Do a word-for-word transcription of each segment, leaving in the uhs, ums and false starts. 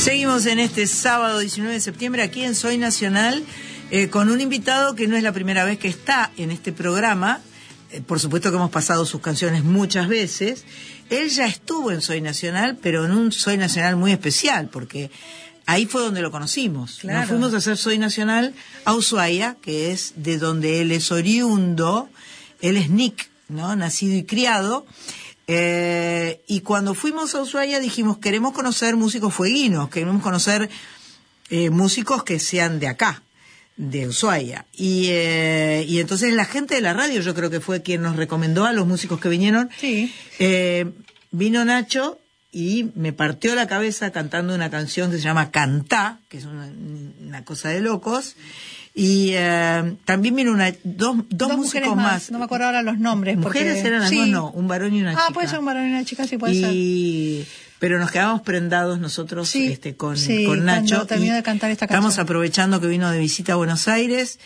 Seguimos en este sábado diecinueve de septiembre aquí en Soy Nacional eh, con un invitado que no es la primera vez que está en este programa. Eh, por supuesto que hemos pasado sus canciones muchas veces. Él ya estuvo en Soy Nacional, pero en un Soy Nacional muy especial, porque ahí fue donde lo conocimos. Claro. Nos fuimos a hacer Soy Nacional a Ushuaia, que es de donde él es oriundo. Él es Nick, ¿no? Nacido y criado. Eh, y cuando fuimos a Ushuaia dijimos, queremos conocer músicos fueguinos, queremos conocer eh, músicos que sean de acá, de Ushuaia. Y, eh, y entonces la gente de la radio, yo creo que fue quien nos recomendó a los músicos que vinieron. Sí. Eh, vino Nacho y me partió la cabeza cantando una canción que se llama Cantá, que es una, una cosa de locos. Y eh, también vino una, dos, dos, dos músicos más. más. No me acuerdo ahora los nombres. Mujeres porque... eran las sí. dos, no, un varón y una ah, chica. Ah, puede ser un varón y una chica, sí puede y... ser. Pero nos quedamos prendados nosotros sí, este, con, sí, con Nacho. Terminó de cantar esta canción. Estamos aprovechando que vino de visita a Buenos Aires.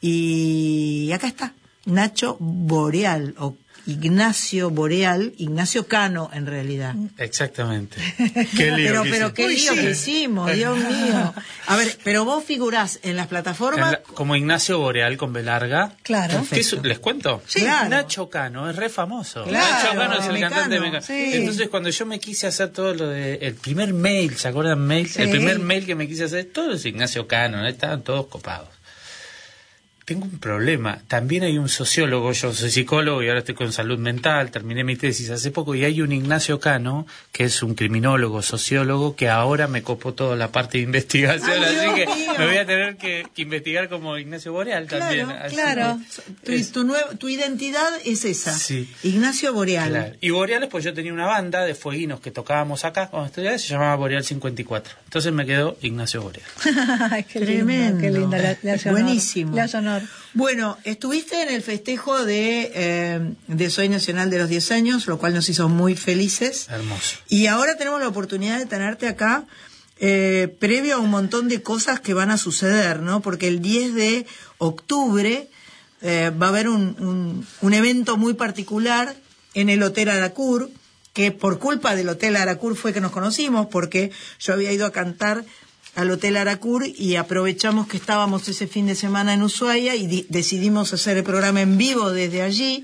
Y acá está, Nacho Boreal, o Ignacio Boreal, Ignacio Cano en realidad. Exactamente. Qué lío pero que pero qué lío que hicimos, Dios mío. A ver, pero vos figurás en las plataformas en la, como Ignacio Boreal con B larga. Claro. ¿Qué es, ¿Les cuento? Sí, claro. Nacho Cano es re famoso. Claro, Nacho Cano es el Mecano, cantante de Mecano. Sí. Entonces cuando yo me quise hacer todo lo de el primer mail, ¿se acuerdan mail? Sí. El primer mail que me quise hacer, todo es Ignacio Cano, ¿no? Estaban todos copados. Tengo un problema. También hay un sociólogo, yo soy psicólogo y ahora estoy con salud mental, terminé mi tesis hace poco, y hay un Ignacio Cano, que es un criminólogo, sociólogo, que ahora me copó toda la parte de investigación, Ay, así Dios que mío. me voy a tener que, que investigar como Ignacio Boreal también. Claro, así claro. que, Tu, es, tu, nuevo, tu identidad es esa. Sí. Ignacio Boreal. Claro. Y Boreales, pues yo tenía una banda de fueguinos que tocábamos acá cuando estudiaba, se llamaba Boreal cincuenta y cuatro. Entonces me quedó Ignacio Boreal. Ay, qué Tremendo. lindo, qué linda. Le, le hace honor. Buenísimo. Le hace honor. Bueno, estuviste en el festejo de, eh, de Soy Nacional de los diez años, lo cual nos hizo muy felices. Hermoso. Y ahora tenemos la oportunidad de tenerte acá eh, previo a un montón de cosas que van a suceder, ¿no? Porque el diez de octubre eh, va a haber un, un, un evento muy particular en el Hotel Aracur, que por culpa del Hotel Aracur fue que nos conocimos, porque yo había ido a cantar al Hotel Aracur y aprovechamos que estábamos ese fin de semana en Ushuaia y di- decidimos hacer el programa en vivo desde allí.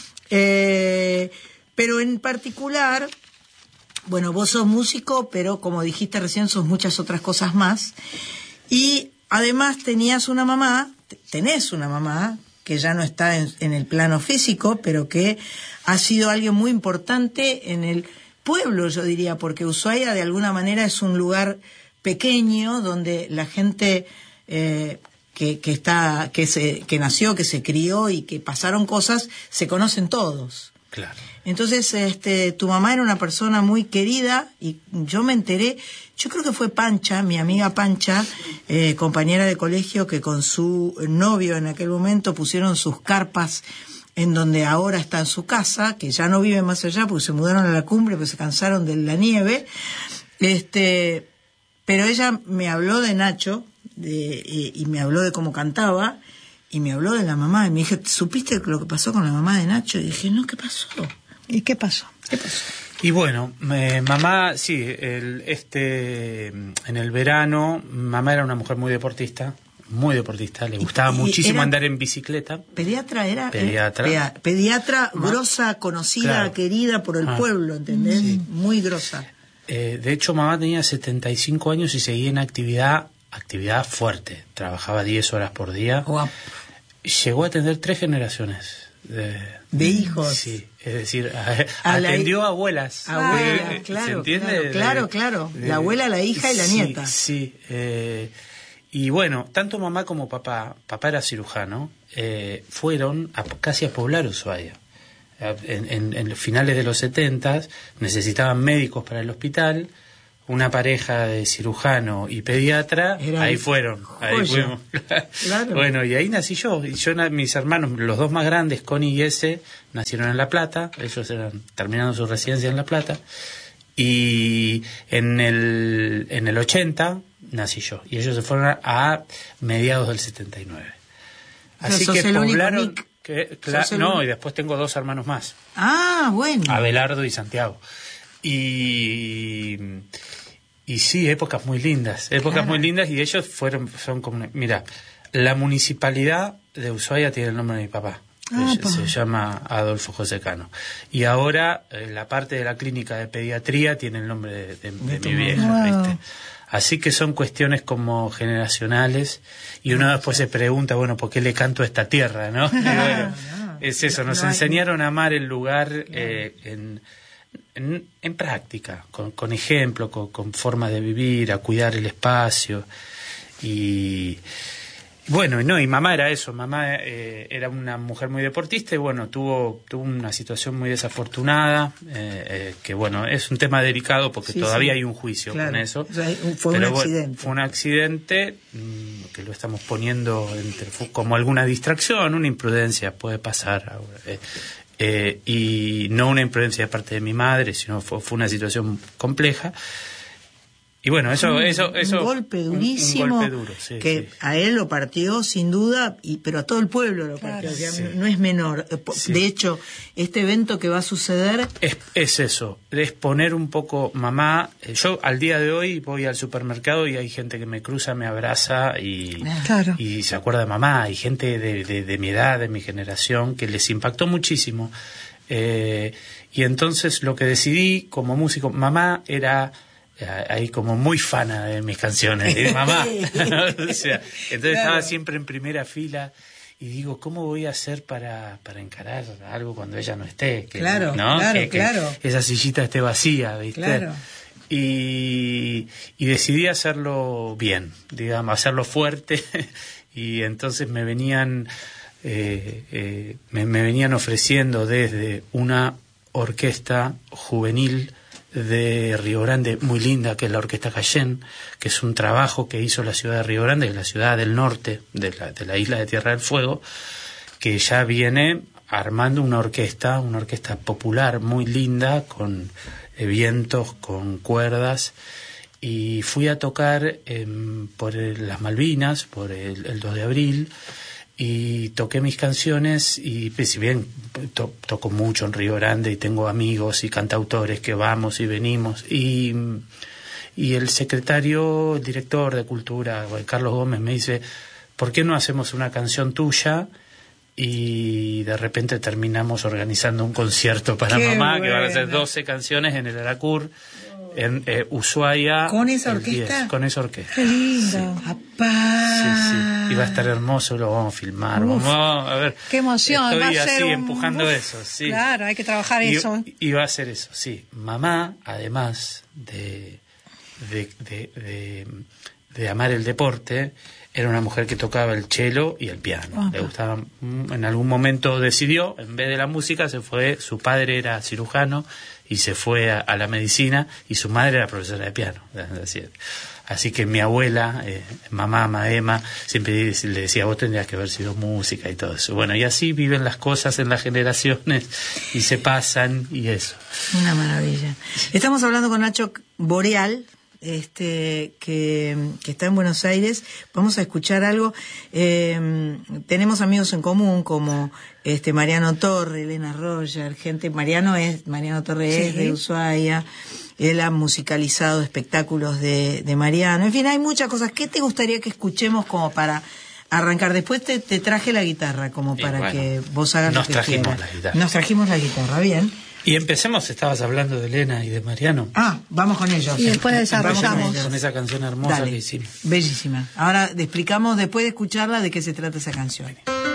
Eh, pero en particular, bueno, vos sos músico, pero como dijiste recién, sos muchas otras cosas más. Y además tenías una mamá, tenés una mamá, que ya no está en, en el plano físico, pero que ha sido alguien muy importante en el pueblo, yo diría, porque Ushuaia de alguna manera es un lugar pequeño donde la gente eh, que, que está que se que nació, que se crió y que pasaron cosas, se conocen todos. Claro. Entonces, este, tu mamá era una persona muy querida y yo me enteré, yo creo que fue Pancha, mi amiga Pancha, eh, compañera de colegio, que con su novio en aquel momento pusieron sus carpas en donde ahora está en su casa, que ya no vive más allá porque se mudaron a la cumbre, porque se cansaron de la nieve. Este, pero ella me habló de Nacho de, y, y me habló de cómo cantaba y me habló de la mamá y me dije, ¿supiste lo que pasó con la mamá de Nacho? Y dije, no, ¿qué pasó? ¿Y qué pasó? ¿Qué pasó? Y bueno, me, mamá, sí, el, este, en el verano, mamá era una mujer muy deportista, muy deportista, le gustaba y, y muchísimo era, andar en bicicleta. ¿Pediatra era? Pediatra. Era, pediatra Ma, grosa, conocida, claro. querida por el Ah, pueblo, ¿entendés? sí. Muy grosa. Eh, de hecho, mamá tenía setenta y cinco años y seguía en actividad, actividad fuerte, trabajaba diez horas por día. Wow. Llegó a atender tres generaciones de, de hijos. Sí, es decir, a, a atendió la, a abuelas. Abuela, eh, claro, ¿se entiende? claro, claro, claro. De, la abuela, la hija y la sí, nieta. Sí, eh, y bueno, tanto mamá como papá, papá era cirujano, eh, fueron a, casi a poblar Ushuaia. En, en, en los finales de los setentas necesitaban médicos para el hospital. Una pareja de cirujano y pediatra, Era ahí fueron, joya. ahí fuimos. Claro. Bueno, y ahí nací yo. Y yo, mis hermanos, los dos más grandes, Connie y Ese, nacieron en La Plata. Ellos eran terminando su residencia en La Plata. Y en el en el ochenta nací yo. Y ellos se fueron a, a mediados del setenta y nueve. Así que poblaron. Que, cla- no, y después tengo dos hermanos más. Ah, bueno. Abelardo y Santiago. Y y sí, épocas muy lindas, épocas Claro. muy lindas, y ellos fueron, son como, mira, la municipalidad de Ushuaia tiene el nombre de mi papá. Ah, se, se llama Adolfo José Cano. Y ahora eh, la parte de la clínica de pediatría tiene el nombre de, de, de mi vieja, Wow. ¿viste? Así que son cuestiones como generacionales, y uno después se pregunta, bueno, ¿por qué le canto a esta tierra, no? Y bueno, es eso, nos No hay- enseñaron a amar el lugar eh, en, en, en práctica, con, con ejemplo, con, con forma de vivir, a cuidar el espacio. Y bueno, y no, y mamá era eso, mamá eh, era una mujer muy deportista, y bueno, tuvo tuvo una situación muy desafortunada, eh, eh, que bueno, es un tema delicado porque Sí, todavía sí. hay un juicio Claro. con eso. O sea, fue Pero un bueno, accidente. fue un accidente mmm, que lo estamos poniendo entre, fue como alguna distracción, una imprudencia, puede pasar ahora, eh, eh, y no una imprudencia de parte de mi madre, sino fue, fue una situación compleja. Y bueno, eso, Un- eso, eso, un golpe un- un durísimo golpe duro, sí, que sí. a él lo partió sin duda, y pero a todo el pueblo lo Claro. partió. O sea, Sí. no es menor. Eh, po- Sí. De hecho, este evento que va a suceder, Es, es eso, es poner un poco, mamá, eh, yo al día de hoy voy al supermercado y hay gente que me cruza, me abraza y, Claro. y se acuerda de mamá, hay gente de, de, de mi edad, de mi generación, que les impactó muchísimo. Eh, y entonces lo que decidí como músico, mamá era eh, ahí como muy fana de mis canciones, y de mamá. O sea, entonces Claro. estaba siempre en primera fila. Y digo, ¿cómo voy a hacer para, para encarar algo cuando ella no esté? Que, Claro, ¿no? claro, que, que claro. esa sillita esté vacía, ¿viste? Claro. Y, y decidí hacerlo bien, digamos, hacerlo fuerte. Y entonces me venían, eh, eh, me, me venían ofreciendo desde una orquesta juvenil de Río Grande muy linda, que es la Orquesta Cayén, que es un trabajo que hizo la ciudad de Río Grande, que es la ciudad del norte de la, de la isla de Tierra del Fuego, que ya viene armando una orquesta, una orquesta popular muy linda, con eh, vientos, con cuerdas, y fui a tocar eh, por el- las Malvinas, por el, el dos de abril, y toqué mis canciones, y pues, si bien to- toco mucho en Río Grande y tengo amigos y cantautores que vamos y venimos, y, y el secretario, el director de Cultura, Carlos Gómez, me dice, ¿por qué no hacemos una canción tuya? Y de repente terminamos organizando un concierto para Qué mamá, que van a ser bueno. doce canciones en el Aracur, en eh, Ushuaia. ¿Con esa el orquesta? diez, con esa orquesta. Qué lindo. ¡apá! Sí, sí. Y va a estar hermoso, lo vamos a filmar. Uf, Vamos a ver. Qué emoción. Estoy va a ser así un- empujando uf, eso, sí. Claro, hay que trabajar Y, eso. y va a ser eso, sí. Mamá, además de, de, de, de, de amar el deporte, era una mujer que tocaba el cello y el piano. Ajá. Le gustaba, mm, en algún momento decidió, en vez de la música, se fue, su padre era cirujano y se fue a, a la medicina, y su madre era profesora de piano. Así, así que mi abuela, eh, mamá, Maema, siempre le decía, vos tendrías que haber sido música y todo eso. Bueno, y así viven las cosas en las generaciones y se pasan y eso. Una maravilla. Estamos hablando con Nacho Boreal, este que, que está en Buenos Aires. Vamos a escuchar algo. Eh, tenemos amigos en común como este Mariano Torre, Elena Roger, gente. Mariano es Mariano Torre es Sí. de Ushuaia. Él ha musicalizado espectáculos de, de Mariano. En fin, hay muchas cosas. ¿Qué te gustaría que escuchemos como para arrancar? Después te, te traje la guitarra como Y para bueno, que vos hagas nos lo que trajimos quieras. la guitarra. Nos trajimos la guitarra, bien. Y empecemos, estabas hablando de Elena y de Mariano, Ah, vamos con ellos. Y después Vamos con desarrollamos. ellos. con esa canción hermosa Dale. que hicimos. Bellísima. Ahora explicamos, después de escucharla, de qué se trata esa canción.